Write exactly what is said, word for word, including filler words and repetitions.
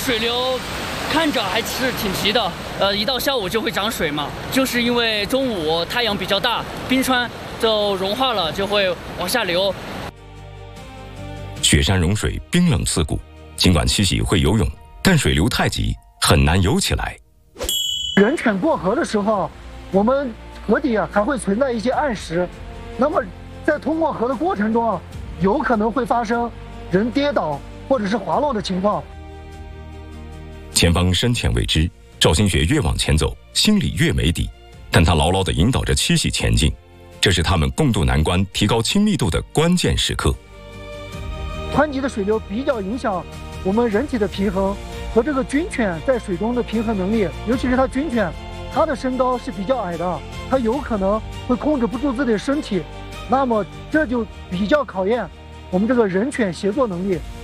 水流看着还是挺急的，呃，一到下午就会涨水嘛，就是因为中午太阳比较大，冰川就融化了，就会往下流。 雪山融水冰冷刺骨，尽管七喜会游泳，但水流太急，很难游起来。 人犬过河的时候，我们河底啊还会存在一些暗石，那么在通过河的过程中啊，有可能会发生人跌倒或者是滑落的情况。 前方深浅未知，赵新学越往前走，心里越没底，但他牢牢地引导着七喜前进，这是他们共度难关、提高亲密度的关键时刻。 湍急的水流比较影响我们人体的平衡和这个军犬在水中的平衡能力，尤其是它军犬，它的身高是比较矮的，它有可能会控制不住自己的身体，那么这就比较考验我们这个人犬协作能力。